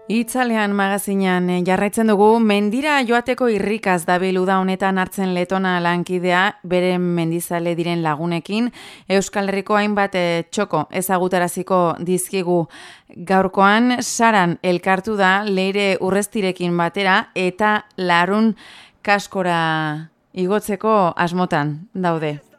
Itzalean magazinean jarraitzen dugu, mendira joateko irrikaz dabil uda honetan hartzen letona lankidea bere mendizale diren lagunekin, Euskal Herriko hainbat txoko ezagutaraziko dizkigu. Gaurkoan Saran elkartu da Leire Urreztirekin batera eta Larun kaskora igotzeko asmotan daude.